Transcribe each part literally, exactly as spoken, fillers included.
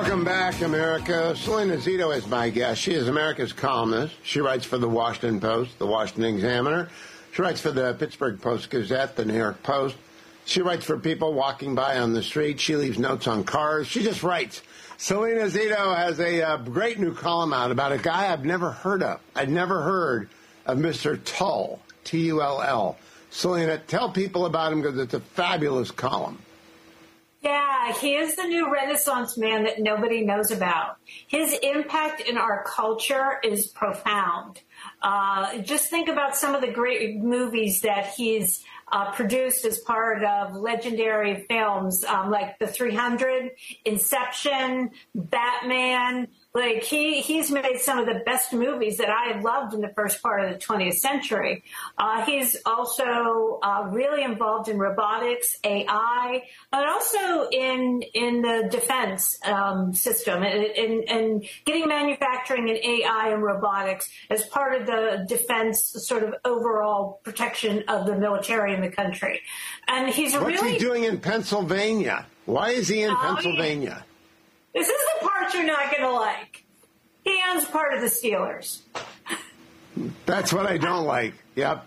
Welcome back, America. Selena Zito is my guest. She is America's columnist. She writes for the Washington Post, the Washington Examiner. She writes for the Pittsburgh Post-Gazette, the New York Post. She writes for people walking by on the street. She leaves notes on cars. She just writes. Selena Zito has a uh, great new column out about a guy I've never heard of. I'd never heard of Mister Tull, T U L L. Selena, tell people about him because it's a fabulous column. Yeah, he is the new Renaissance man that nobody knows about. His impact in our culture is profound. Uh, just think about some of the great movies that he's uh, produced as part of legendary films, um, like The three hundred, Inception, Batman. Like he, he's made some of the best movies that I have loved in the first part of the twentieth century. Uh, he's also uh, really involved in robotics, A I, and also in in the defense um, system and, and, and getting manufacturing and A I and robotics as part of the defense sort of overall protection of the military in the country. And he's What's really he doing in Pennsylvania? Why is he in oh, Pennsylvania? Yeah. This is the part you're not going to like. He owns part of the Steelers. That's what I don't like. Yep.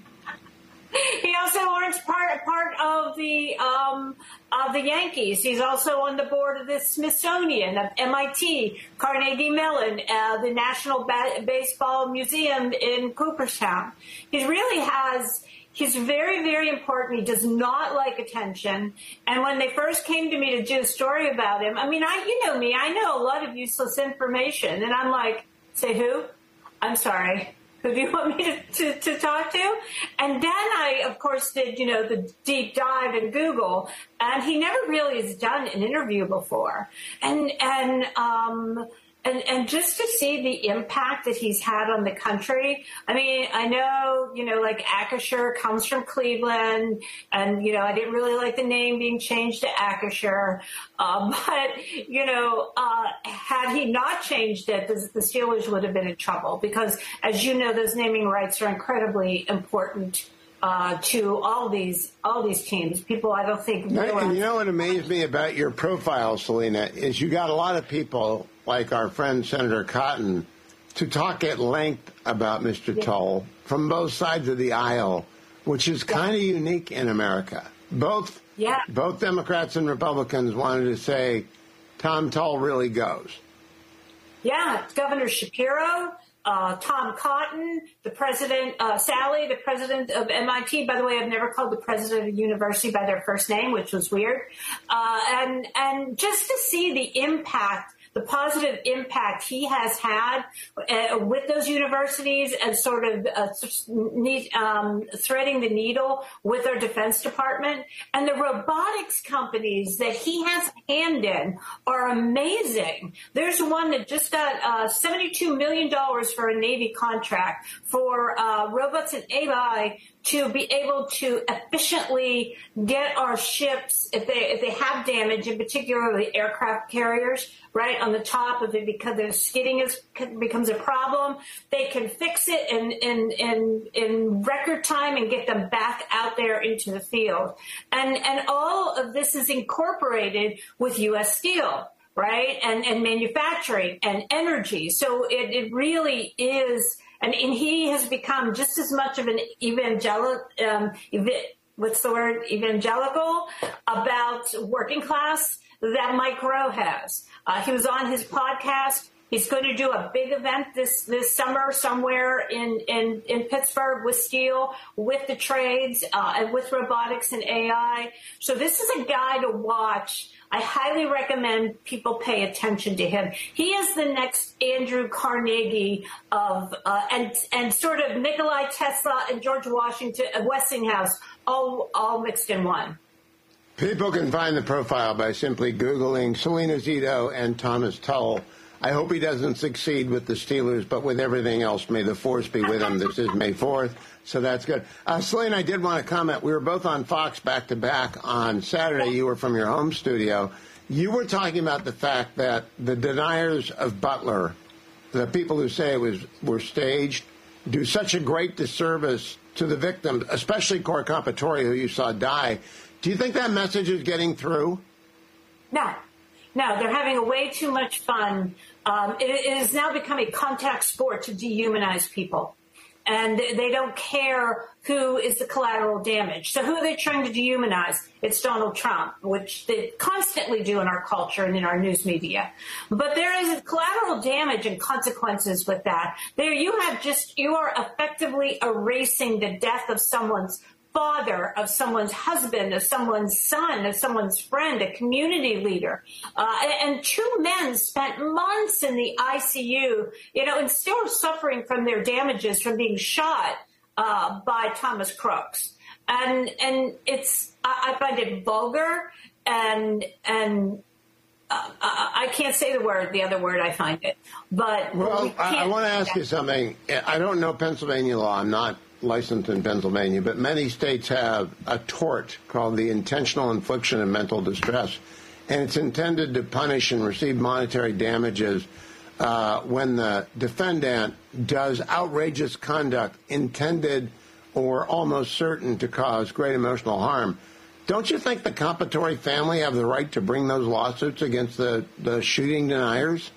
He also owns part part of the um, of the Yankees. He's also on the board of the Smithsonian, of M I T, Carnegie Mellon, uh, the National ba- Baseball Museum in Cooperstown. He really has. He's very, very important. He does not like attention. And when they first came to me to do a story about him, I mean, I, you know me, I know a lot of useless information. And I'm like, say who? I'm sorry. Who do you want me to, to, to talk to? And then I, of course, did, you know, the deep dive in Google. And he never really has done an interview before. And, and, um, And, and just to see the impact that he's had on the country. I mean, I know, you know, like Akashur comes from Cleveland, and, you know, I didn't really like the name being changed to Akashur. Uh, but, you know, uh, had he not changed it, the, the Steelers would have been in trouble because, as you know, those naming rights are incredibly important Uh, to all these all these teams. People, I don't think. And you know what amazed me about your profile, Selena, is you got a lot of people like our friend Senator Cotton to talk at length about Mister Yeah. Tull from both sides of the aisle, which is kind of yeah. unique in America. Both yeah. both Democrats and Republicans wanted to say Tom Tull really goes. Yeah, Governor Shapiro. Uh, Tom Cotton, the president, uh, Sally, the president of M I T. By the way, I've never called the president of a university by their first name, which was weird. Uh, and, and just to see the impact, the positive impact he has had uh, with those universities and sort of uh, need, um, threading the needle with our Defense Department. And the robotics companies that he has hand in are amazing. There's one that just got uh, seventy-two million dollars for a Navy contract for uh, robots and A I to be able to efficiently get our ships, if they if they have damage, in particular the aircraft carriers, right, on the top of it because their skidding is, becomes a problem, they can fix it in, in, in, in record time and get them back out there into the field. And, and all of this is incorporated with U S Steel, right, and, and manufacturing and energy. So it, it really is... And, and he has become just as much of an evangelical, um, ev- what's the word, evangelical about working class that Mike Rowe has. Uh, he was on his podcast. He's going to do a big event this, this summer somewhere in, in, in Pittsburgh with steel, with the trades, uh, and with robotics and A I. So this is a guy to watch. I highly recommend people pay attention to him. He is the next Andrew Carnegie of, uh, and, and sort of Nikola Tesla and George Washington, uh, Westinghouse, all, all mixed in one. People can find the profile by simply Googling Selena Zito and Thomas Tull. I hope he doesn't succeed with the Steelers, but with everything else, may the force be with him. This is May fourth, so that's good. Uh, Selena, I did want to comment. We were both on Fox back-to-back on Saturday. You were from your home studio. You were talking about the fact that the deniers of Butler, the people who say it was were staged, do such a great disservice to the victims, especially Core Compatore, who you saw die. Do you think that message is getting through? No. No, they're having a way too much fun. Um, it, it has now become a contact sport to dehumanize people. And they don't care who is the collateral damage. So who are they trying to dehumanize? It's Donald Trump, which they constantly do in our culture and in our news media. But there is collateral damage and consequences with that. There you have just, you are effectively erasing the death of someone's father, of someone's husband, of someone's son, of someone's friend, a community leader. Uh, and, and two men spent months in the I C U, you know, and still suffering from their damages from being shot uh, by Thomas Crooks. And and it's, I, I find it vulgar and, and uh, I can't say the word, the other word I find it. But well, we I, I want to ask you something. I don't know Pennsylvania law. I'm not licensed in Pennsylvania, but many states have a tort called the intentional infliction of mental distress, and it's intended to punish and receive monetary damages uh, when the defendant does outrageous conduct intended or almost certain to cause great emotional harm. Don't you think the Compatory family have the right to bring those lawsuits against the, the shooting deniers?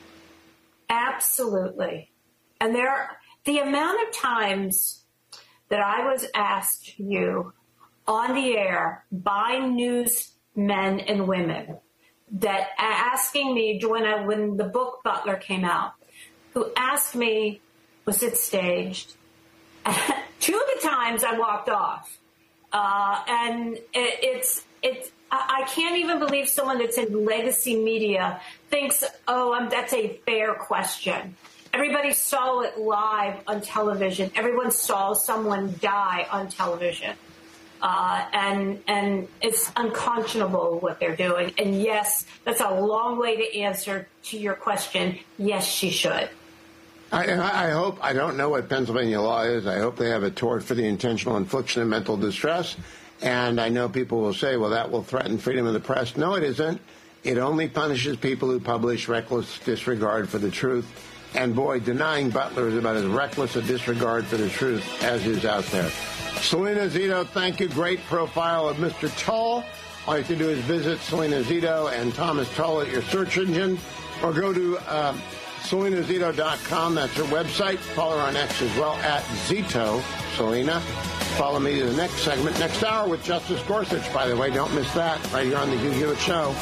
Absolutely. And there, the amount of times that I was asked you on the air by newsmen and women that asking me when I, when the book Butler came out, who asked me, was it staged? Two of the times I walked off. Uh, and it, it's, it's, I can't even believe someone that's in legacy media thinks, oh, um, that's a fair question. Everybody saw it live on television. Everyone saw someone die on television. Uh, and and it's unconscionable what they're doing. And yes, that's a long way to answer to your question. Yes, she should. I, I hope, I don't know what Pennsylvania law is. I hope they have a tort for the intentional infliction of mental distress. And I know people will say, well, that will threaten freedom of the press. No, it isn't. It only punishes people who publish reckless disregard for the truth. And boy, denying Butler is about as reckless a disregard for the truth as is out there. Selena Zito, thank you. Great profile of Mister Tull. All you have to do is visit Selena Zito and Thomas Tull at your search engine, or go to uh, selena zito dot com. That's her website. Follow her on X as well, at Zito Selena. Follow me to the next segment, next hour with Justice Gorsuch, by the way. Don't miss that, right here on the Hugh Hewitt Show.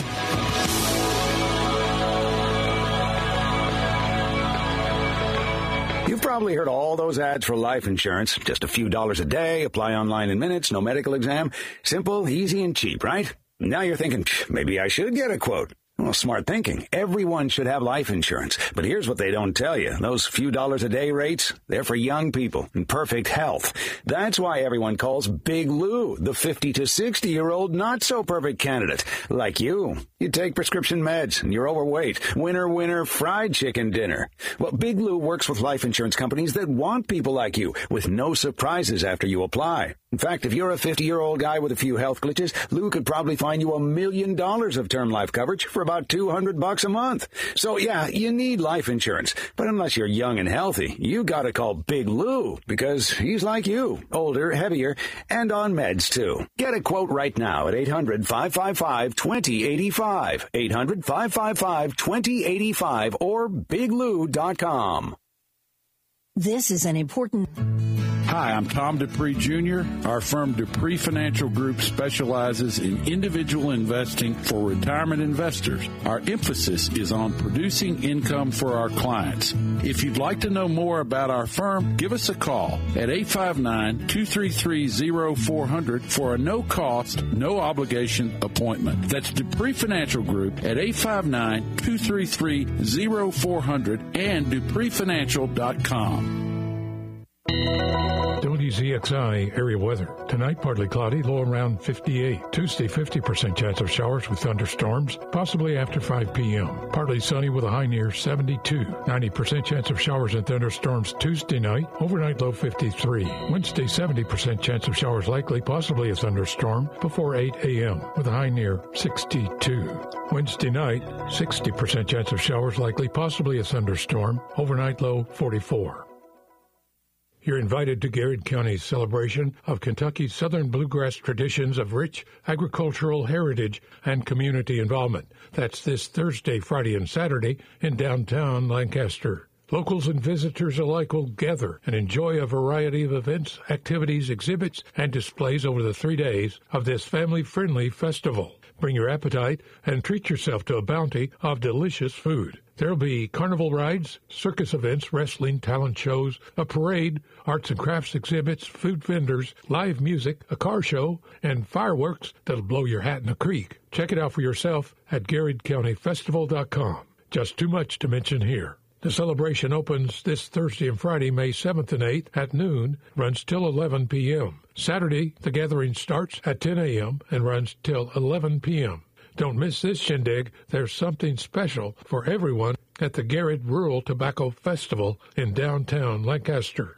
You've probably heard all those ads for life insurance. Just a few dollars a day, apply online in minutes, no medical exam. Simple, easy, and cheap, right? Now you're thinking, maybe I should get a quote. Well, smart thinking. Everyone should have life insurance. But here's what they don't tell you. Those few dollars a day rates, they're for young people in perfect health. That's why everyone calls Big Lou the fifty to sixty-year-old not-so-perfect candidate. Like you. You take prescription meds and you're overweight. Winner, winner, fried chicken dinner. Well, Big Lou works with life insurance companies that want people like you with no surprises after you apply. In fact, if you're a fifty-year-old guy with a few health glitches, Lou could probably find you a million dollars of term life coverage for about two hundred bucks a month. So yeah, you need life insurance. But unless you're young and healthy, you gotta call Big Lou because he's like you, older, heavier, and on meds too. Get a quote right now at eight hundred, five five five, two zero eight five, eight hundred, five five five, two zero eight five, or big lou dot com. This is an important... Hi, I'm Tom Dupree, Junior Our firm Dupree Financial Group specializes in individual investing for retirement investors. Our emphasis is on producing income for our clients. If you'd like to know more about our firm, give us a call at eight five nine, two three three, zero four zero zero for a no-cost, no-obligation appointment. That's Dupree Financial Group at eight five nine, two three three, zero four zero zero and dupree financial dot com. W Z X I area weather. Tonight, partly cloudy, low around fifty-eight. Tuesday, fifty percent chance of showers with thunderstorms, possibly after five p.m. Partly sunny with a high near seventy-two. ninety percent chance of showers and thunderstorms Tuesday night, overnight low fifty-three. Wednesday, seventy percent chance of showers likely, possibly a thunderstorm, before eight a.m. with a high near sixty-two. Wednesday night, sixty percent chance of showers likely, possibly a thunderstorm, overnight low forty-four. You're invited to Garrett County's celebration of Kentucky's Southern bluegrass traditions of rich agricultural heritage and community involvement. That's this Thursday, Friday, and Saturday in downtown Lancaster. Locals and visitors alike will gather and enjoy a variety of events, activities, exhibits, and displays over the three days of this family-friendly festival. Bring your appetite and treat yourself to a bounty of delicious food. There'll be carnival rides, circus events, wrestling, talent shows, a parade, arts and crafts exhibits, food vendors, live music, a car show, and fireworks that'll blow your hat in the creek. Check it out for yourself at garrett county festival dot com. Just too much to mention here. The celebration opens this Thursday and Friday, May seventh and eighth at noon, runs till eleven p.m. Saturday, the gathering starts at ten a.m. and runs till eleven p.m. Don't miss this shindig. There's something special for everyone at the Garrett Rural Tobacco Festival in downtown Lancaster.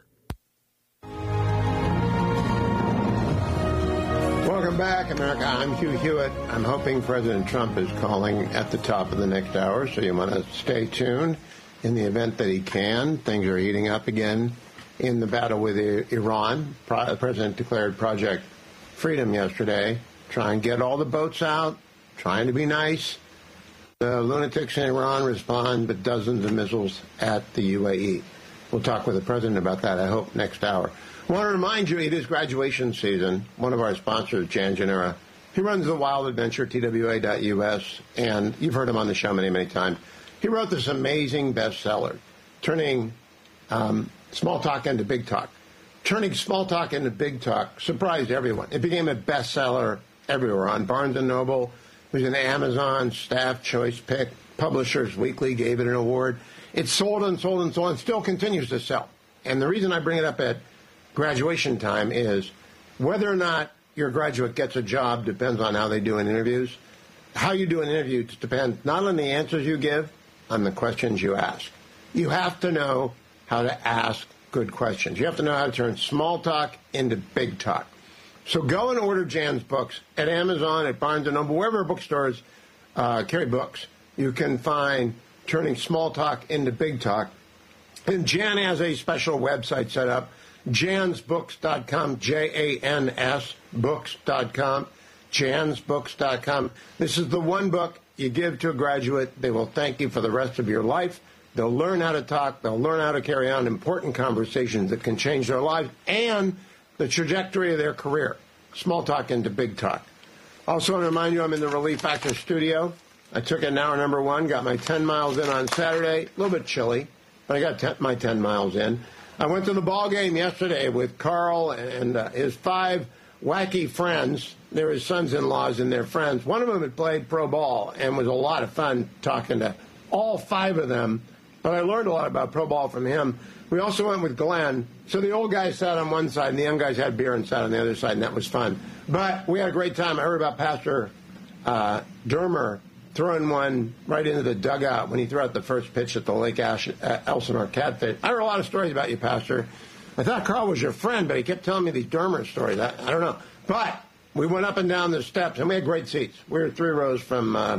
Welcome back, America. I'm Hugh Hewitt. I'm hoping President Trump is calling at the top of the next hour, so you want to stay tuned. In the event that he can, things are heating up again in the battle with Iran. The president declared Project Freedom yesterday, trying to get all the boats out, trying to be nice. The lunatics in Iran respond with dozens of missiles at the U A E. We'll talk with the president about that, I hope, next hour. I want to remind you, it is graduation season. One of our sponsors, Jan Genera, he runs the Wild Adventure, T W A dot U S, and you've heard him on the show many, many times. He wrote this amazing bestseller, turning um, small talk into big talk. Turning small talk into big talk surprised everyone. It became a bestseller everywhere, on Barnes and Noble. It was an Amazon staff choice pick. Publishers Weekly gave it an award. It sold and sold and sold and still continues to sell. And the reason I bring it up at graduation time is whether or not your graduate gets a job depends on how they do in interviews. How you do an interview depends not on the answers you give, on the questions you ask. You have to know how to ask good questions. You have to know how to turn small talk into big talk. So go and order Jan's books at Amazon, at Barnes and Noble, wherever bookstores uh, carry books. You can find Turning Small Talk into Big Talk. And Jan has a special website set up, jans books dot com, J A N S books dot com, jans books dot com. This is the one book you give to a graduate. They will thank you for the rest of your life. They'll learn how to talk. They'll learn how to carry on important conversations that can change their lives and the trajectory of their career. Small talk into big talk. Also, I want to remind you, I'm in the Relief Factor studio. I took it now number one, got my ten miles in on Saturday. A little bit chilly, but I got ten, my ten miles in. I went to the ball game yesterday with Carl and uh, his five wacky friends. They're his sons-in-laws and their friends. One of them had played pro ball and was a lot of fun talking to all five of them. But I learned a lot about pro ball from him. We also went with Glenn. So the old guys sat on one side and the young guys had beer and sat on the other side, and that was fun. But we had a great time. I heard about Pastor uh, Dermer throwing one right into the dugout when he threw out the first pitch at the Lake Ash, uh, Elsinore Catfish. I heard a lot of stories about you, Pastor. I thought Carl was your friend, but he kept telling me these Dermer stories. I, I don't know. But we went up and down the steps, and we had great seats. We were three rows from uh,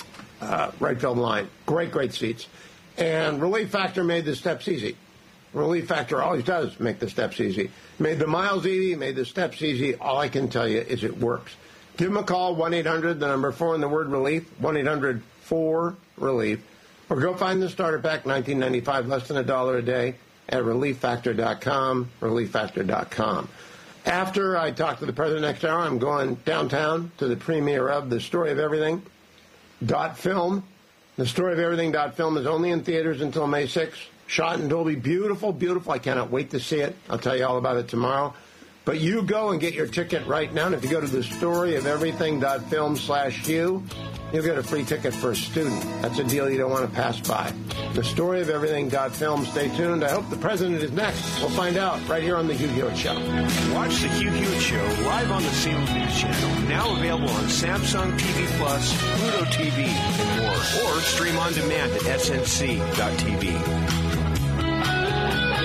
uh, right field line. Great, great seats. And Relief Factor made the steps easy. Relief Factor always does make the steps easy. Made the miles easy, made the steps easy. All I can tell you is it works. Give them a call, one eight hundred, the number four in the word relief, one eight hundred four relief. Or go find the starter pack, nineteen ninety-five, less than a dollar a day, at relief factor dot com, relief factor dot com. After I talk to the president next hour, I'm going downtown to the premiere of The Story of Everything dot film. The Story of Everything dot film is only in theaters until May sixth. Shot in Dolby. Beautiful, beautiful. I cannot wait to see it. I'll tell you all about it tomorrow. But you go and get your ticket right now. And if you go to the story of everything dot film slash Hugh, you'll get a free ticket for a student. That's a deal you don't want to pass by. The story of everything dot film. Stay tuned. I hope the president is next. We'll find out right here on The Hugh Hewitt Show. Watch The Hugh Hewitt Show live on the Salem News Channel. Now available on Samsung T V Plus, Pluto T V, and more. Or stream on demand at S N C dot T V.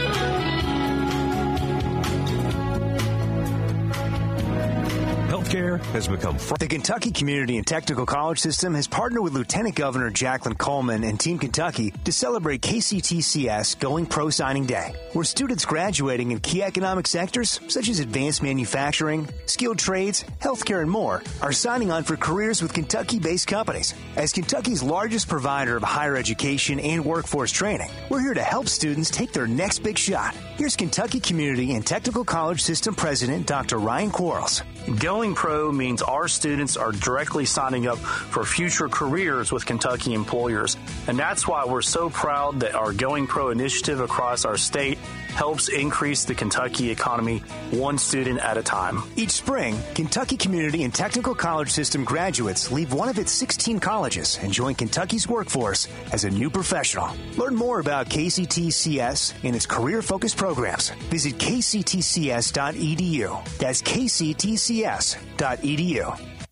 Healthcare healthcare has become fr- The Kentucky Community and Technical College System has partnered with Lieutenant Governor Jacqueline Coleman and Team Kentucky to celebrate K C T C S Going Pro Signing Day, where students graduating in key economic sectors such as advanced manufacturing, skilled trades, healthcare, and more are signing on for careers with Kentucky-based companies. As Kentucky's largest provider of higher education and workforce training, we're here to help students take their next big shot. Here's Kentucky Community and Technical College System President Doctor Ryan Quarles. Going Pro means our students are directly signing up for future careers with Kentucky employers. And that's why we're so proud that our Going Pro initiative across our state helps increase the Kentucky economy one student at a time. Each spring, Kentucky Community and Technical College System graduates leave one of its sixteen colleges and join Kentucky's workforce as a new professional. Learn more about K C T C S and its career-focused programs. Visit k c t c s dot e d u. That's k c t c s dot e d u.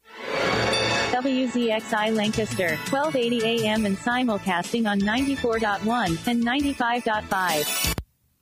W Z X I Lancaster, twelve eighty A M and simulcasting on ninety-four point one and ninety-five point five.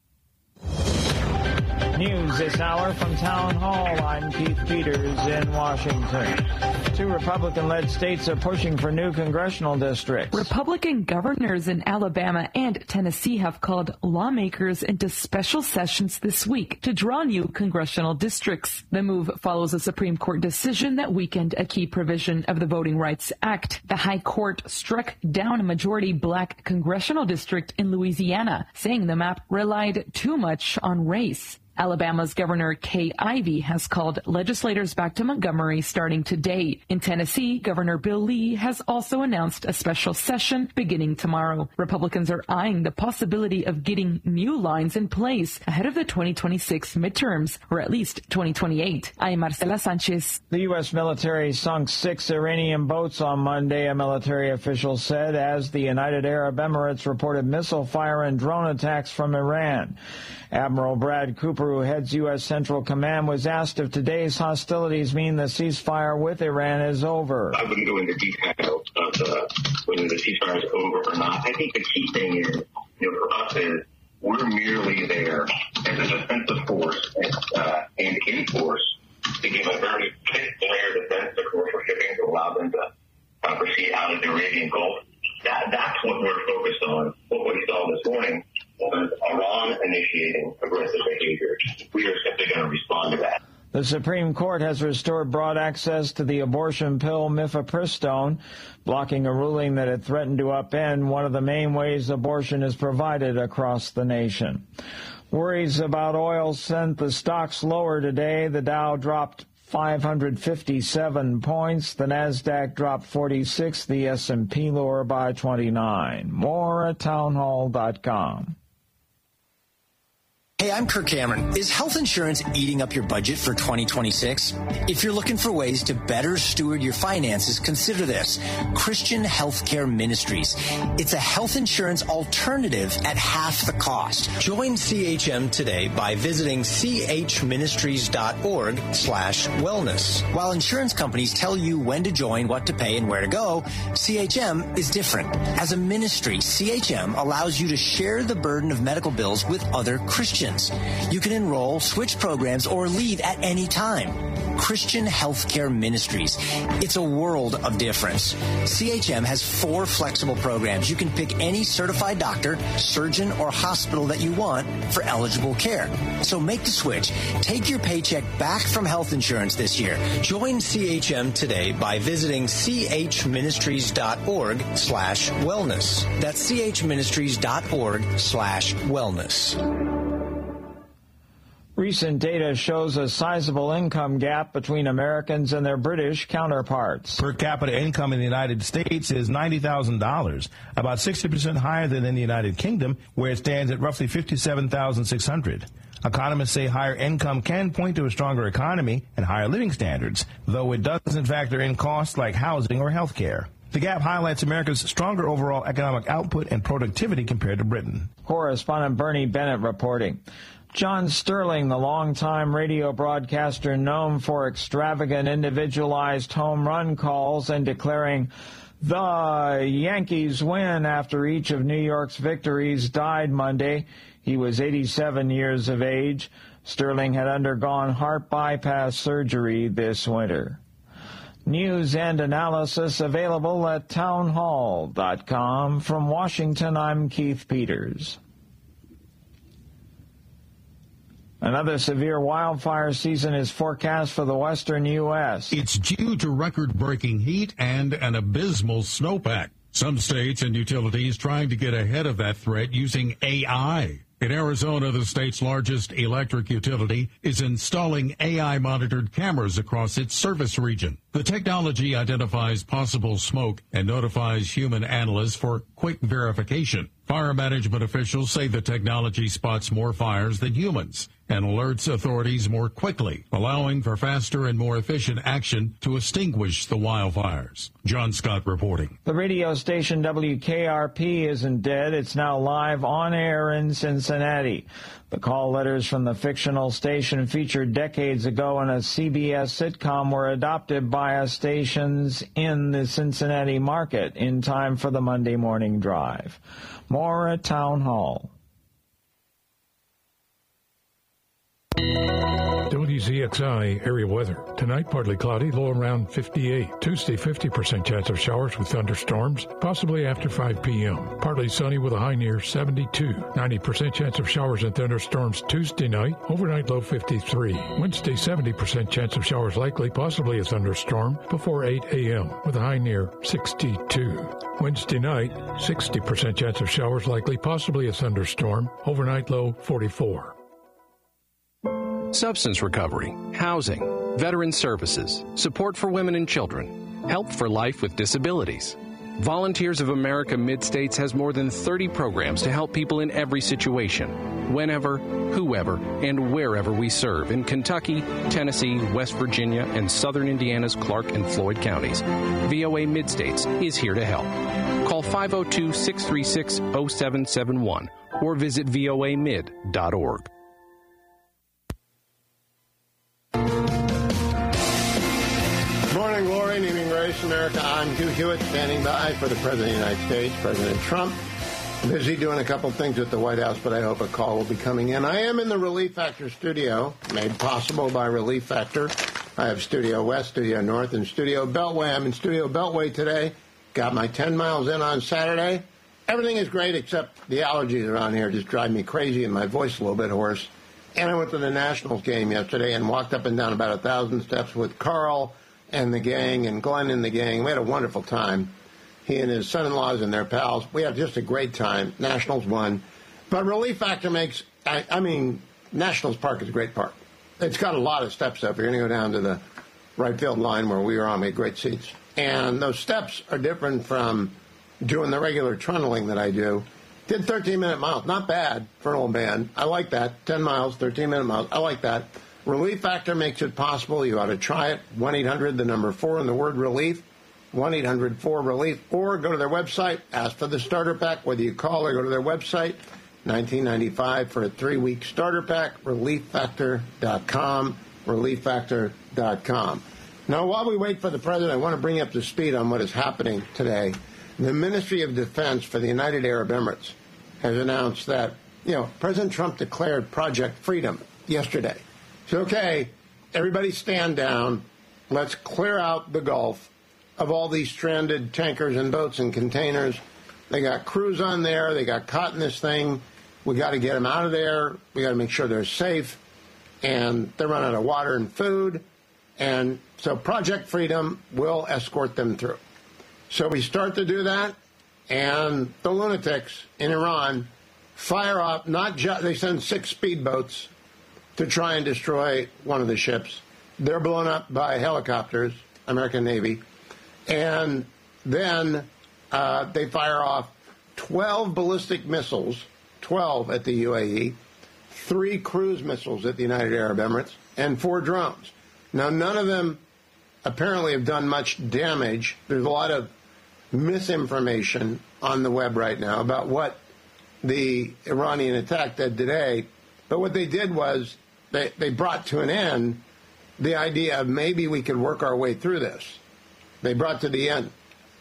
News this hour from Town Hall. I'm Keith Peters in Washington. Two Republican-led states are pushing for new congressional districts. Republican governors in Alabama and Tennessee have called lawmakers into special sessions this week to draw new congressional districts. The move follows a Supreme Court decision that weakened a key provision of the Voting Rights Act. The High Court struck down a majority black congressional district in Louisiana, saying the map relied too much on race. Alabama's Governor Kay Ivey has called legislators back to Montgomery starting today. In Tennessee, Governor Bill Lee has also announced a special session beginning tomorrow. Republicans are eyeing the possibility of getting new lines in place ahead of the twenty twenty-six midterms, or at least twenty twenty-eight. I'm Marcela Sanchez. The U S military sunk six Iranian boats on Monday, a military official said, as the United Arab Emirates reported missile fire and drone attacks from Iran. Admiral Brad Cooper, who heads U S Central Command, was asked if today's hostilities mean the ceasefire with Iran is over. I wouldn't go into details of uh, whether the ceasefire is over or not. I think the key thing is, you know, for us is we're merely there as a defensive force and, uh, and in force to give a very layer defense to commercial shipping to allow them to uh, proceed out of the Arabian Gulf. That, that's what we're focused on. What we saw this morning was Iran initiating aggressive behavior. We are simply going to respond to that. The Supreme Court has restored broad access to the abortion pill mifepristone, blocking a ruling that had threatened to upend one of the main ways abortion is provided across the nation. Worries about oil sent the stocks lower today. The Dow dropped five hundred fifty-seven points. The Nasdaq dropped forty-six. The S and P lower by twenty-nine. More at townhall dot com. Hey, I'm Kirk Cameron. Is health insurance eating up your budget for twenty twenty-six? If you're looking for ways to better steward your finances, consider this. Christian Healthcare Ministries. It's a health insurance alternative at half the cost. Join C H M today by visiting chministries.org slash wellness. While insurance companies tell you when to join, what to pay, and where to go, C H M is different. As a ministry, C H M allows you to share the burden of medical bills with other Christians. You can enroll, switch programs, or leave at any time. Christian Healthcare Ministries. It's a world of difference. C H M has four flexible programs. You can pick any certified doctor, surgeon, or hospital that you want for eligible care. So make the switch. Take your paycheck back from health insurance this year. Join C H M today by visiting chministries.org slash wellness. That's chministries.org slash wellness. Recent data shows a sizable income gap between Americans and their British counterparts. Per capita income in the United States is ninety thousand dollars, about sixty percent higher than in the United Kingdom, where it stands at roughly fifty-seven thousand six hundred dollars. Economists say higher income can point to a stronger economy and higher living standards, though it doesn't factor in costs like housing or health care. The gap highlights America's stronger overall economic output and productivity compared to Britain. Correspondent Bernie Bennett reporting. John Sterling, the longtime radio broadcaster known for extravagant individualized home run calls and declaring the Yankees win after each of New York's victories, died Monday. He was eighty-seven years of age. Sterling had undergone heart bypass surgery this winter. News and analysis available at townhall dot com. From Washington, I'm Keith Peters. Another severe wildfire season is forecast for the western U S. It's due to record-breaking heat and an abysmal snowpack. Some states and utilities trying to get ahead of that threat using A I. In Arizona, the state's largest electric utility is installing A I-monitored cameras across its service region. The technology identifies possible smoke and notifies human analysts for quick verification. Fire management officials say the technology spots more fires than humans and alerts authorities more quickly, allowing for faster and more efficient action to extinguish the wildfires. John Scott reporting. The radio station W K R P isn't dead. It's now live on air in Cincinnati. The call letters from the fictional station featured decades ago in a C B S sitcom were adopted by stations in the Cincinnati market in time for the Monday morning drive. More at Town Hall. W Z X I area weather. Tonight, partly cloudy, low around fifty-eight. Tuesday, fifty percent chance of showers with thunderstorms, possibly after five p.m. Partly sunny with a high near seventy-two. ninety percent chance of showers and thunderstorms Tuesday night, overnight low fifty-three. Wednesday, seventy percent chance of showers likely, possibly a thunderstorm, before eight a.m. with a high near sixty-two. Wednesday night, sixty percent chance of showers likely, possibly a thunderstorm, overnight low forty-four. Substance recovery, housing, veteran services, support for women and children, help for life with disabilities. Volunteers of America Mid-States has more than thirty programs to help people in every situation, whenever, whoever, and wherever we serve in Kentucky, Tennessee, West Virginia, and southern Indiana's Clark and Floyd counties. V O A Mid-States is here to help. Call five oh two, six three six, oh seven seven one or visit V O A mid dot org. Morning, glory, naming race, America. I'm Hugh Hewitt, standing by for the President of the United States, President Trump. Busy doing a couple things at the White House, but I hope a call will be coming in. I am in the Relief Factor studio, made possible by Relief Factor. I have Studio West, Studio North, and Studio Beltway. I'm in Studio Beltway today. Got my ten miles in on Saturday. Everything is great except the allergies around here just drive me crazy and my voice a little bit hoarse. And I went to the Nationals game yesterday and walked up and down about a thousand steps with Carl and the gang, and Glenn and the gang. We had a wonderful time. He and his son-in-laws and their pals. We had just a great time. Nationals won. But Relief Factor makes, I, I mean, Nationals Park is a great park. It's got a lot of steps up. You're going to go down to the right field line where we were on. We had great seats. And those steps are different from doing the regular trundling that I do. Did thirteen-minute miles. Not bad for an old man. I like that. ten miles, thirteen-minute miles. I like that. Relief Factor makes it possible. You ought to try it. one eight hundred, the number four, and the word relief. one eight hundred four relief. Or go to their website, ask for the starter pack. Whether you call or go to their website, nineteen ninety-five for a three-week starter pack, relief factor dot com, relief factor dot com. Now, while we wait for the president, I want to bring you up to speed on what is happening today. The Ministry of Defense for the United Arab Emirates has announced that, you know, President Trump declared Project Freedom yesterday. So, okay, everybody stand down. Let's clear out the Gulf of all these stranded tankers and boats and containers. They got crews on there. They got caught in this thing. We got to get them out of there. We got to make sure they're safe. And they're running out of water and food. And so Project Freedom will escort them through. So we start to do that, and the lunatics in Iran fire off, not just, they send six speedboats to try and destroy one of the ships. They're blown up by helicopters, American Navy, and then uh, they fire off twelve ballistic missiles, twelve at the U A E, three cruise missiles at the United Arab Emirates, and four drones. Now, none of them apparently have done much damage. There's a lot of misinformation on the web right now about what the Iranian attack did today. But what they did was they, they brought to an end the idea of maybe we could work our way through this. They brought to the end.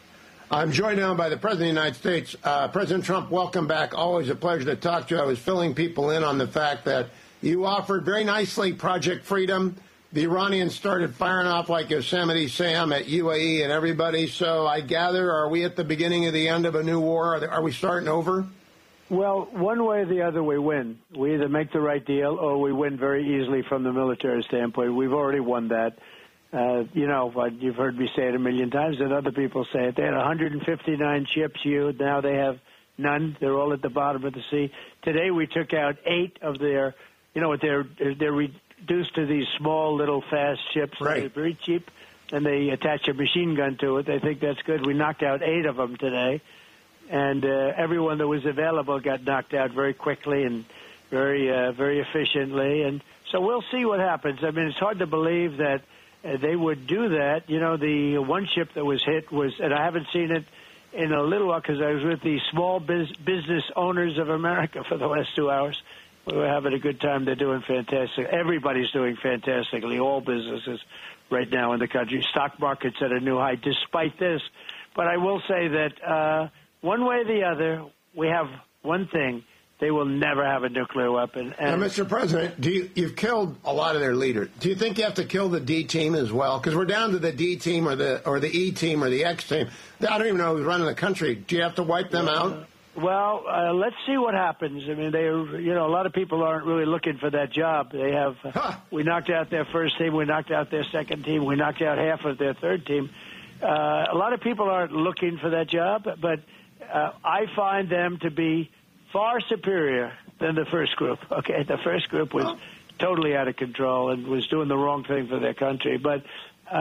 I'm joined now by the President of the United States. Uh, President Trump, welcome back. Always a pleasure to talk to you. I was filling people in on the fact that you offered very nicely Project Freedom, the Iranians started firing off like Yosemite Sam at U A E and everybody. So I gather, are we at the beginning of the end of a new war? Are, they, are we starting over? Well, one way or the other, we win. We either make the right deal or we win very easily from the military standpoint. We've already won that. Uh, you know, you've heard me say it a million times, and other people say it. They had one hundred fifty-nine ships. You now they have none. They're all at the bottom of the sea. Today we took out eight of their. You know what? They're they're reduced to these small, little, fast ships. Right. They're very cheap, and they attach a machine gun to it. They think that's good. We knocked out eight of them today, and uh, everyone that was available got knocked out very quickly and very uh, very efficiently. And so we'll see what happens. I mean, it's hard to believe that. Uh, they would do that. You know, the one ship that was hit was, and I haven't seen it in a little while because I was with the Small Biz- Business Owners of America for the last two hours. We were having a good time. They're doing fantastic. Everybody's doing fantastically, all businesses right now in the country. Stock market's at a new high despite this. But I will say that uh, one way or the other, we have one thing. They will never have a nuclear weapon. And now, Mister President, do you, you've killed a lot of their leaders. Do you think you have to kill the D team as well? Because we're down to the D team or the or the E team or the X team. I don't even know who's running the country. Do you have to wipe them out? Well, uh, let's see what happens. I mean, they, you know, a lot of people aren't really looking for that job. They have. Huh. We knocked out their first team. We knocked out their second team. We knocked out half of their third team. Uh, a lot of people aren't looking for that job, but uh, I find them to be far superior than the first group. Okay, the first group was totally out of control and was doing the wrong thing for their country. But uh,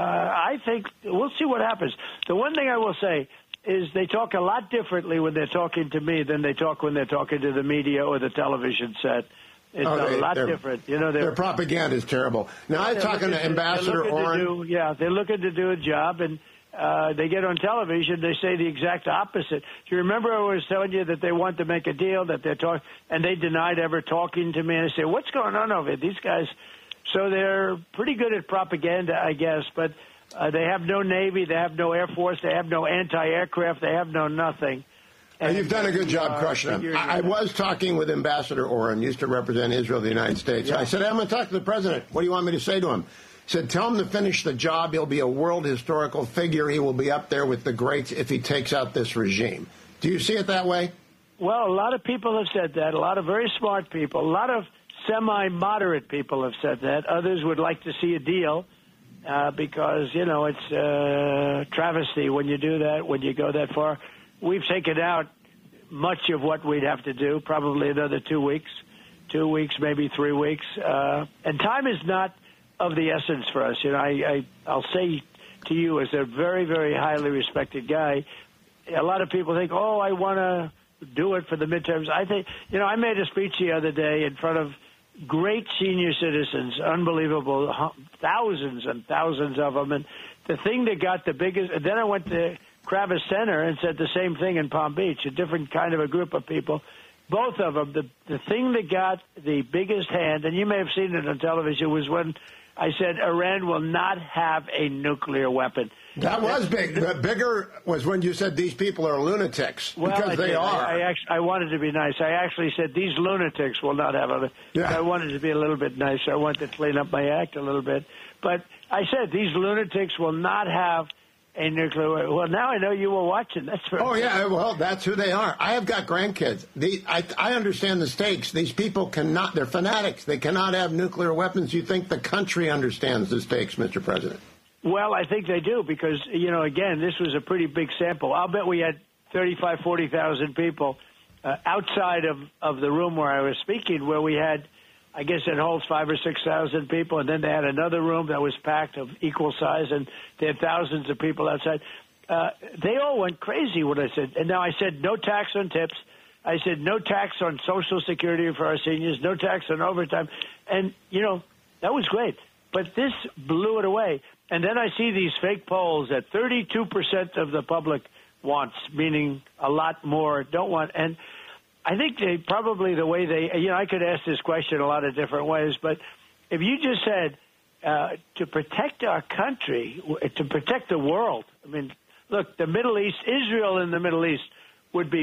I think we'll see what happens. The one thing I will say is they talk a lot differently when they're talking to me than they talk when they're talking to the media or the television set. It's oh, they, a lot different. You know, their propaganda is terrible. Now, I'm talking to Ambassador Oren. Yeah, they're looking to do a job, and Uh, they get on television, they say the exact opposite. Do you remember I was telling you that they want to make a deal, that they're talking, and they denied ever talking to me? And I say, what's going on over here? These guys, so they're pretty good at propaganda, I guess, but uh, they have no Navy, they have no Air Force, they have no anti-aircraft, they have no nothing. And you've done a good job crushing them. I, I was talking with Ambassador Oren, used to represent Israel, the United States. Yeah. I said, I'm going to talk to the president. What do you want me to say to him? He said, tell him to finish the job. He'll be a world historical figure. He will be up there with the greats if he takes out this regime. Do you see it that way? Well, a lot of people have said that. A lot of very smart people. A lot of semi-moderate people have said that. Others would like to see a deal uh, because, you know, it's uh, travesty when you do that, when you go that far. We've taken out much of what we'd have to do, probably another two weeks, two weeks, maybe three weeks. Uh, and time is not of the essence for us. You know, I, I, I'll say to you as a very, very highly respected guy, a lot of people think, oh, I want to do it for the midterms. I think, you know, I made a speech the other day in front of great senior citizens, unbelievable, thousands and thousands of them. And the thing that got the biggest, and then I went to Kravis Center and said the same thing in Palm Beach, a different kind of a group of people. Both of them, the, the thing that got the biggest hand, and you may have seen it on television, was when I said Iran will not have a nuclear weapon. That was big. The bigger was when you said these people are lunatics, well, because I they did. are. I, I, actually, I wanted to be nice. I actually said these lunatics will not have a. Yeah. I wanted to be a little bit nicer. I wanted to clean up my act a little bit. But I said these lunatics will not have a nuclear weapon. Well, now I know you were watching. That's very Oh, yeah. Well, that's who they are. I have got grandkids. The, I, I understand the stakes. These people cannot, they're fanatics. They cannot have nuclear weapons. You think the country understands the stakes, Mister President? Well, I think they do because, you know, again, this was a pretty big sample. I'll bet we had thirty-five, forty thousand people uh, outside of, of the room where I was speaking, where we had, I guess it holds five or six thousand people, and then they had another room that was packed of equal size, and they had thousands of people outside. Uh, they all went crazy when I said, and now I said no tax on tips. I said no tax on Social Security for our seniors, no tax on overtime. And, you know, that was great. But this blew it away. And then I see these fake polls that thirty-two percent of the public wants, meaning a lot more don't want. And I think they probably the way they, you know, I could ask this question a lot of different ways, but if you just said uh, to protect our country, to protect the world, I mean, look, the Middle East, Israel in the Middle East would be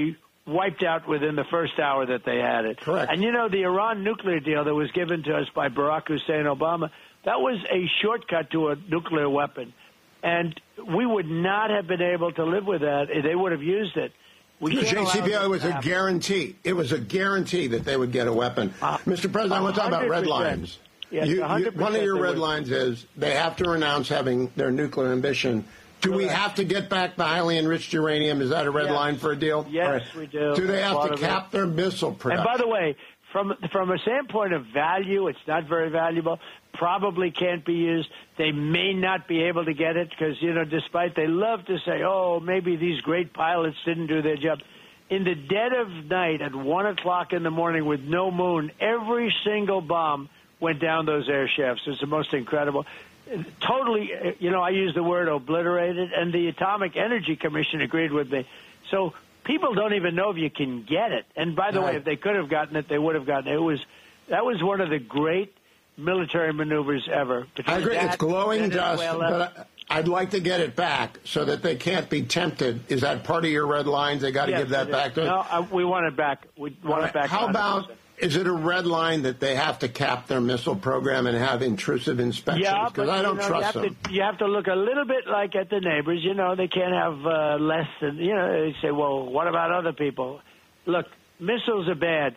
wiped out within the first hour that they had it. Correct. And, you know, the Iran nuclear deal that was given to us by Barack Hussein Obama, that was a shortcut to a nuclear weapon. And we would not have been able to live with that. They would have used it. We The J C P O was a guarantee. It was a guarantee that they would get a weapon. Uh, Mister President, I want to talk about red lines. Yes, you, you, one of your red would. lines is they have to renounce having their nuclear ambition. Do we have to get back the highly enriched uranium? Is that a red yes. line for a deal? Yes, right. we do. Do they have a to cap it. their missile production? And by the way, from from a standpoint of value, it's not very valuable. Probably can't be used. They may not be able to get it because, you know, despite they love to say, oh, maybe these great pilots didn't do their job. In the dead of night at one o'clock in the morning with no moon, every single bomb went down those air shafts. It's the most incredible. Totally, you know, I use the word obliterated, and the Atomic Energy Commission agreed with me. So people don't even know if you can get it. And by the right. way, if they could have gotten it, they would have gotten it. It was that was one of the great military maneuvers ever. I agree. That, it's glowing dust, Venezuela, but I'd like to get it back so that they can't be tempted. Is that part of your red lines? They got to yes, give that back to No, them? uh, we want it back. We want right. it back. How one hundred percent. about, is it a red line that they have to cap their missile program and have intrusive inspections? Yeah, because but, I don't you know, trust you have them. To, you have to look a little bit like at the neighbors. You know, they can't have uh, less than, you know, they say, well, what about other people? Look, missiles are bad,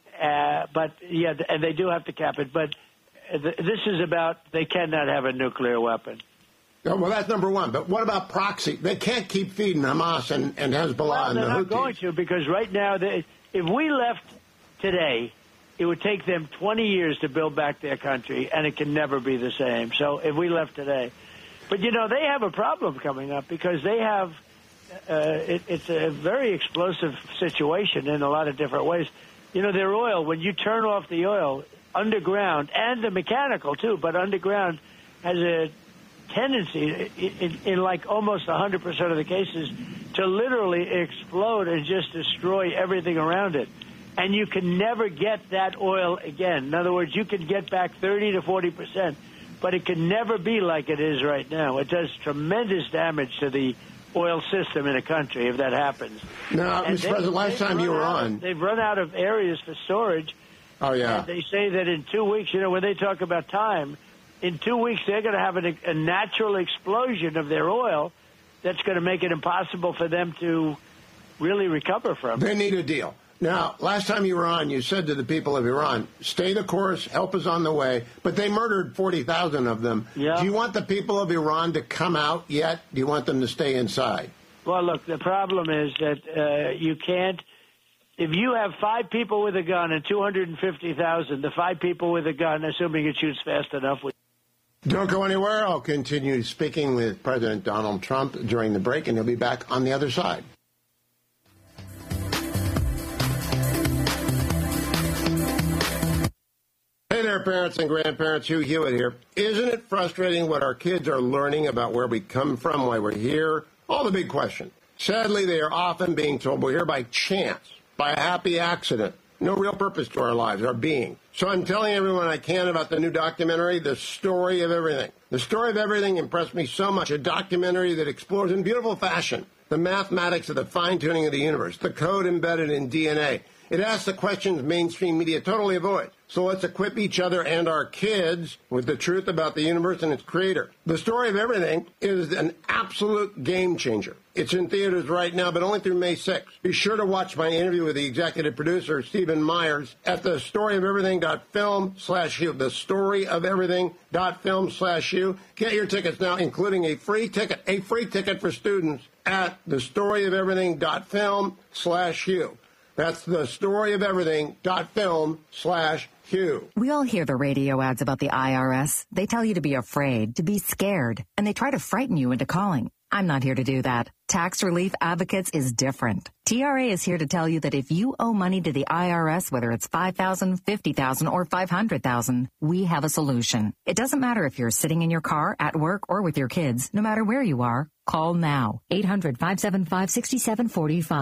uh, but, yeah, and they do have to cap it. But th- this is about they cannot have a nuclear weapon. Oh, well, that's number one. But what about proxy? They can't keep feeding Hamas and, and Hezbollah well, and they're the not Houthis. going to because right now, they, if we left today, it would take them twenty years to build back their country, and it can never be the same. So if we left today. But, you know, they have a problem coming up because they have uh, it, it's a very explosive situation in a lot of different ways. You know, their oil, when you turn off the oil underground, and the mechanical, too, but underground has a tendency in, in, in like almost one hundred percent of the cases to literally explode and just destroy everything around it. And you can never get that oil again. In other words, you can get back thirty to forty percent, but it can never be like it is right now. It does tremendous damage to the oil system in a country if that happens. Now, And Mister they- President, last they've time you run were out- on. They've run out of areas for storage. Oh, yeah. And they say that in two weeks, you know, when they talk about time, in two weeks they're going to have an, a natural explosion of their oil that's going to make it impossible for them to really recover from. They need a deal. Now, last time you were on, you said to the people of Iran, stay the course, help is on the way, but they murdered forty thousand of them. Yeah. Do you want the people of Iran to come out yet? Do you want them to stay inside? Well, look, the problem is that uh, you can't. If you have five people with a gun and two hundred fifty thousand, the five people with a gun, assuming it shoots fast enough. With- Don't go anywhere. I'll continue speaking with President Donald Trump during the break, and he'll be back on the other side. Hey there, parents and grandparents. Hugh Hewitt here. Isn't it frustrating what our kids are learning about where we come from, why we're here? All the big questions. Sadly, they are often being told we're here by chance, by a happy accident. No real purpose to our lives, our being. So I'm telling everyone I can about the new documentary, The Story of Everything. The Story of Everything impressed me so much. A documentary that explores in beautiful fashion the mathematics of the fine-tuning of the universe, the code embedded in D N A. It asks the questions mainstream media totally avoid. So let's equip each other and our kids with the truth about the universe and its creator. The Story of Everything is an absolute game changer. It's in theaters right now, but only through May sixth. Be sure to watch my interview with the executive producer, Stephen Myers, at the story of everything dot film slash you. The story of everything dot film slash you. Get your tickets now, including a free ticket, a free ticket for students at the story of everything dot film slash you. That's the story of everything dot film slash Hugh. We all hear the radio ads about the I R S. They tell you to be afraid, to be scared, and they try to frighten you into calling. I'm not here to do that. Tax Relief Advocates is different. T R A is here to tell you that if you owe money to the I R S, whether it's five thousand dollars, fifty thousand dollars, or five hundred thousand dollars, we have a solution. It doesn't matter if you're sitting in your car, at work, or with your kids. No matter where you are, call now. eight hundred, five seven five, six seven four five.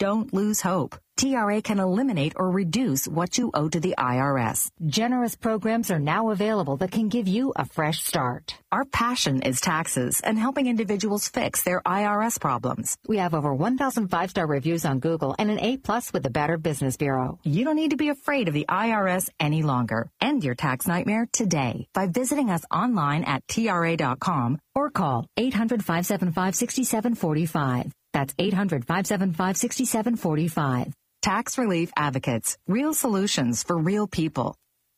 Don't lose hope. T R A can eliminate or reduce what you owe to the I R S. Generous programs are now available that can give you a fresh start. Our passion is taxes and helping individuals fix their I R S problems. We have over one thousand five-star reviews on Google and an A-plus with the Better Business Bureau. You don't need to be afraid of the I R S any longer. End your tax nightmare today by visiting us online at T R A dot com or call eight hundred, five seven five, six seven four five. That's eight hundred, five seven five, six seven four five. Tax Relief Advocates. Real solutions for real people.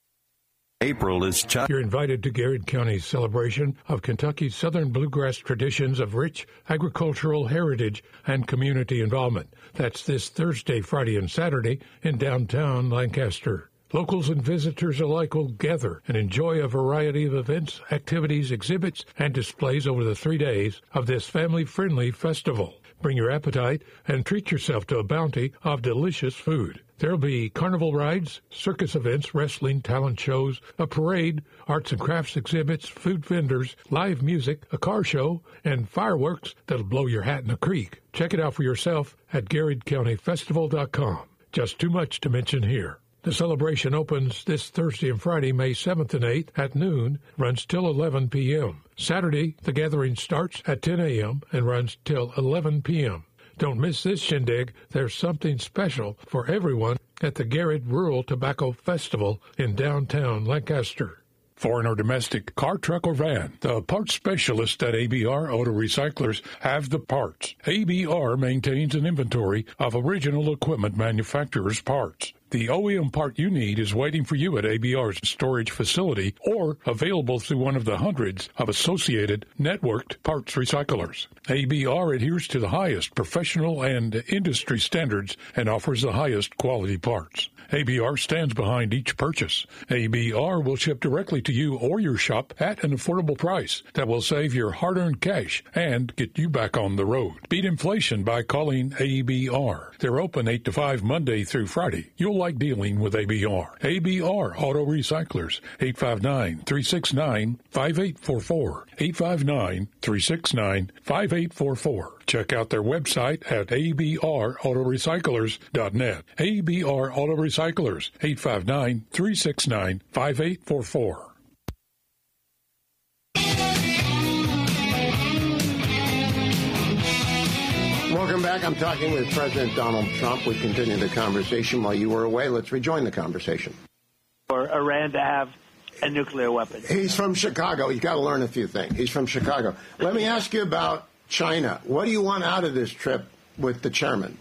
April is ch- You're invited to Garrett County's celebration of Kentucky's Southern bluegrass traditions of rich agricultural heritage and community involvement. That's this Thursday, Friday, and Saturday in downtown Lancaster. Locals and visitors alike will gather and enjoy a variety of events, activities, exhibits, and displays over the three days of this family-friendly festival. Bring your appetite and treat yourself to a bounty of delicious food. There'll be carnival rides, circus events, wrestling, talent shows, a parade, arts and crafts exhibits, food vendors, live music, a car show, and fireworks that'll blow your hat in the creek. Check it out for yourself at Garrett County Festival dot com. Just too much to mention here. The celebration opens this Thursday and Friday, May seventh and eighth at noon, runs till eleven p.m. Saturday, the gathering starts at ten a.m. and runs till eleven p.m. Don't miss this shindig. There's something special for everyone at the Garrett Rural Tobacco Festival in downtown Lancaster. Foreign or domestic, car, truck, or van, the parts specialists at A B R Auto Recyclers have the parts. A B R maintains an inventory of original equipment manufacturers' parts. The O E M part you need is waiting for you at A B R's storage facility or available through one of the hundreds of associated networked parts recyclers. A B R adheres to the highest professional and industry standards and offers the highest quality parts. A B R stands behind each purchase. A B R will ship directly to you or your shop at an affordable price that will save your hard-earned cash and get you back on the road. Beat inflation by calling A B R. They're open eight to five Monday through Friday. You'll like dealing with A B R. A B R Auto Recyclers, eight five nine, three six nine, five eight four four, eight five nine, three six nine, five eight four four. Check out their website at A B R auto recyclers dot net. A B R Auto Recyclers, eight five nine, three six nine, five eight four four. Welcome back. I'm talking with President Donald Trump. We continue the conversation while you were away. Let's rejoin the conversation. For Iran to have a nuclear weapon. He's from Chicago. You've got to learn a few things. He's from Chicago. Let me ask you about China. What do you want out of this trip with the chairman?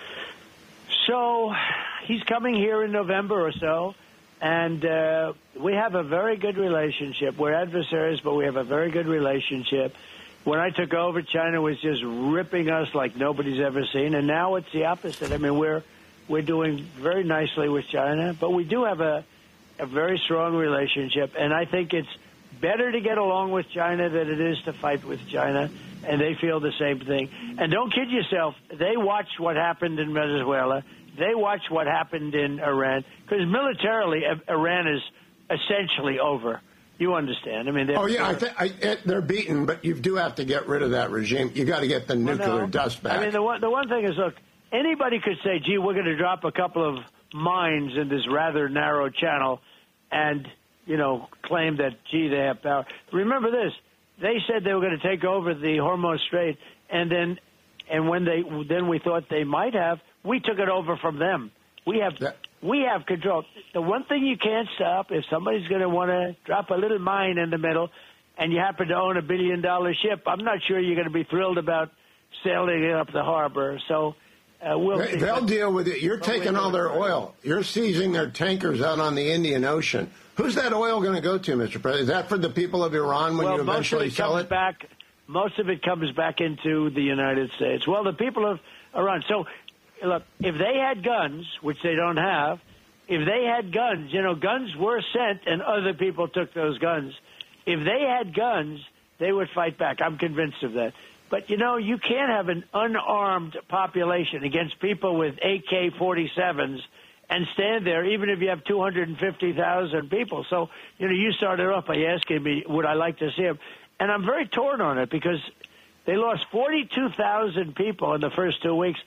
So he's coming here in November or so, and uh, we have a very good relationship. We're adversaries, but we have a very good relationship. When I took over, China was just ripping us like nobody's ever seen, and now it's the opposite. I mean, we're we're doing very nicely with China, but we do have a, a very strong relationship, and I think it's better to get along with China than it is to fight with China, and they feel the same thing. And don't kid yourself, they watched what happened in Venezuela. They watched what happened in Iran, because militarily, Iran is essentially over. You understand? I mean, oh yeah, I th- I, it, they're beaten, but you do have to get rid of that regime. You got to get the nuclear well, no. dust back. I mean, the one, the one thing is, look, anybody could say, "Gee, we're going to drop a couple of mines in this rather narrow channel," and you know, claim that, gee, they have power. Remember this: they said they were going to take over the Hormuz Strait, and then, and when they then we thought they might have, we took it over from them. We have. That- We have control. The one thing you can't stop, if somebody's going to want to drop a little mine in the middle and you happen to own a billion-dollar ship, I'm not sure you're going to be thrilled about sailing it up the harbor. So uh, we'll they, They'll deal with it. You're taking all their oil. You're seizing their tankers out on the Indian Ocean. Who's that oil going to go to, Mister President? Is that for the people of Iran when well, you eventually most of it sell comes it? Back, most of it comes back into the United States. Well, the people of Iran. So, look, if they had guns, which they don't have, if they had guns, you know, guns were sent and other people took those guns. If they had guns, they would fight back. I'm convinced of that. But, you know, you can't have an unarmed population against people with A K forty-sevens and stand there, even if you have two hundred fifty thousand people. So, you know, you started off by asking me, would I like to see them? And I'm very torn on it because they lost forty-two thousand people in the first two weeks.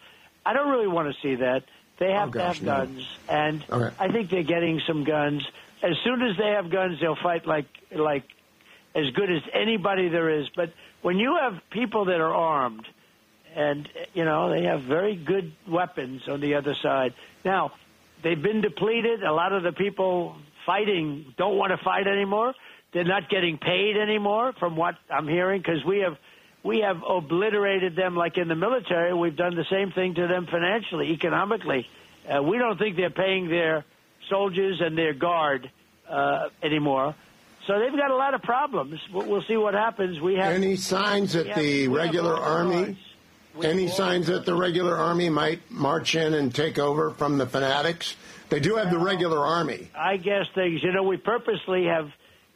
I don't really want to see that. They have oh, to gosh, have no. guns, and okay. I think they're getting some guns. As soon as they have guns, they'll fight like like as good as anybody there is. But when you have people that are armed, and, you know, they have very good weapons on the other side. Now, they've been depleted. A lot of the people fighting don't want to fight anymore. They're not getting paid anymore, from what I'm hearing, because we have we have obliterated them like in the military. We've done the same thing to them financially, economically. Uh, we don't think they're paying their soldiers and their guard uh, anymore. So they've got a lot of problems. We'll, we'll see what happens. We have any signs that have, the regular army, any signs that the regular army might march in and take over from the fanatics? They do have the regular army. I guess things, you know, we purposely have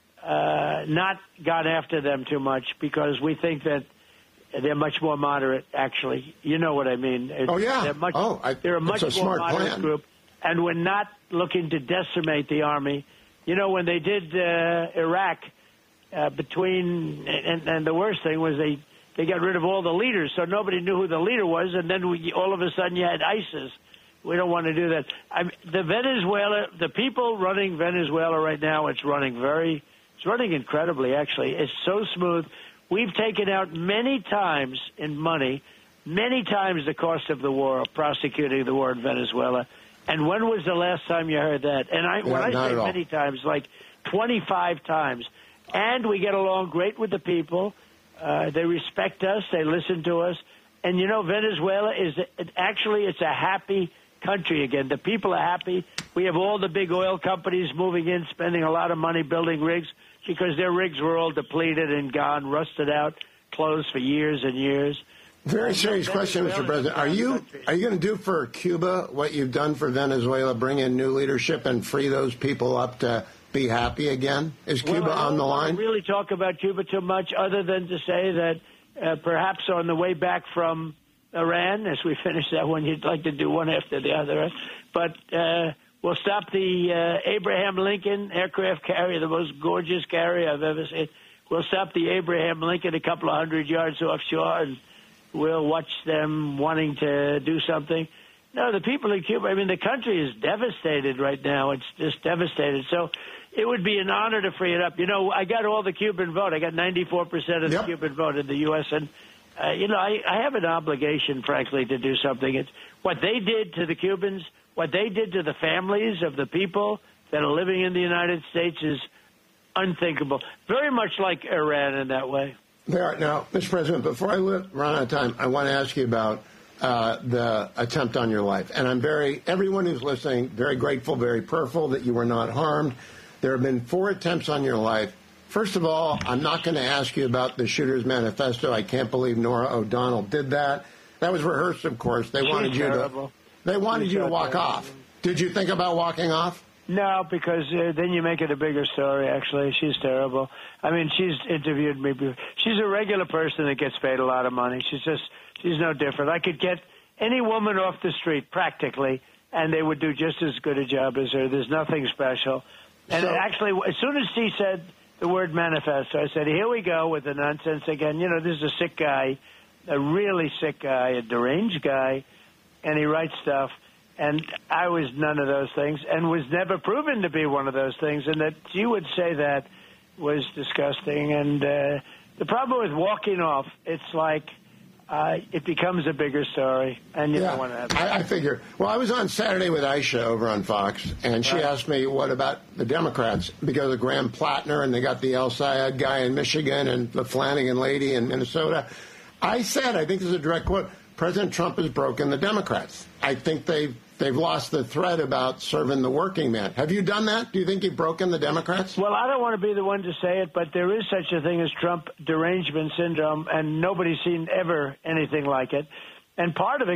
uh, not gone after them too much because we think that they're much more moderate, actually. You know what I mean. It's, oh, yeah. They're, much, oh, I, they're a much it's a more smart moderate plan. group, and we're not looking to decimate the army. You know, when they did uh, Iraq, uh, between, and, and the worst thing was they, they got rid of all the leaders, so nobody knew who the leader was, and then we, all of a sudden you had ISIS. We don't want to do that. I mean, the Venezuela, the people running Venezuela right now, it's running very, it's running incredibly, actually. It's so smooth. We've taken out many times in money, many times the cost of the war, prosecuting the war in Venezuela. And when was the last time you heard that? And I, Yeah, when I not say at all. many times, like twenty-five times. And we get along great with the people. Uh, they respect us. They listen to us. And, you know, Venezuela is it, actually, it's a happy country again. The people are happy. We have all the big oil companies moving in, spending a lot of money building rigs because their rigs were all depleted and gone, rusted out, closed for years and years. Very serious question, Mister President. Are you are you going to do for Cuba what you've done for Venezuela, bring in new leadership and free those people up to be happy again? Is Cuba well, I on the don't line? really talk about Cuba too much other than to say that uh, perhaps on the way back from Iran, as we finish that one, you'd like to do one after the other. Right? But uh, we'll stop the uh, Abraham Lincoln aircraft carrier, the most gorgeous carrier I've ever seen. We'll stop the Abraham Lincoln a couple of hundred yards offshore, and we'll watch them wanting to do something. No, the people in Cuba, I mean, the country is devastated right now. It's just devastated. So it would be an honor to free it up. You know, I got all the Cuban vote. I got ninety-four percent of the Yep. Cuban vote in the U S, and Uh, you know, I, I have an obligation, frankly, to do something. It's what they did to the Cubans, what they did to the families of the people that are living in the United States is unthinkable. Very much like Iran in that way. They are. Now, Mister President, before I li- run out of time, I want to ask you about uh, the attempt on your life. And I'm very, everyone who's listening, very grateful, very prayerful that you were not harmed. There have been four attempts on your life. First of all, I'm not going to ask you about the Shooter's Manifesto. I can't believe Nora O'Donnell did that. That was rehearsed, of course. They She's wanted you terrible. to. They wanted She's you to so walk terrible. off. Did you think about walking off? No, because uh, then you make it a bigger story, actually. She's terrible. I mean, she's interviewed me before. She's a regular person that gets paid a lot of money. She's just, she's no different. I could get any woman off the street, practically, and they would do just as good a job as her. There's nothing special. And So- actually, as soon as she said the word manifesto, I said, here we go with the nonsense again. You know, this is a sick guy, a really sick guy, a deranged guy, and he writes stuff. And I was none of those things and was never proven to be one of those things. And that you would say that was disgusting. And uh, the problem with walking off, it's like uh, it becomes a bigger story. And you Yeah, don't want to have I, I figure. Well, I was on Saturday with Aisha over on Fox, and she Right. asked me, what about the Democrats? Because of Graham Plattner, and they got the El Sayed guy in Michigan and the Flanagan lady in Minnesota. I said, I think this is a direct quote, President Trump has broken the Democrats. I think they've, they've lost the thread about serving the working man. Have you done that? Do you think you've broken the Democrats? Well, I don't want to be the one to say it, but there is such a thing as Trump derangement syndrome, and nobody's seen ever anything like it. And part of it